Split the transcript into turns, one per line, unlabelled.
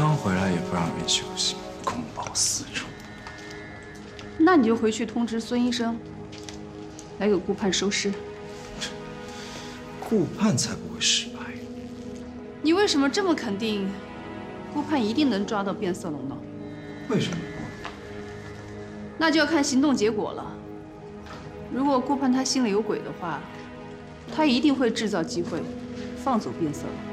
刚回来也不让人休息，公报私仇。
那你就回去通知孙医生，来给顾盼收尸。
顾盼才不会失败。
你为什么这么肯定顾盼一定能抓到变色龙呢？
为什么？
那就要看行动结果了。如果顾盼他心里有鬼的话，他一定会制造机会放走变色龙。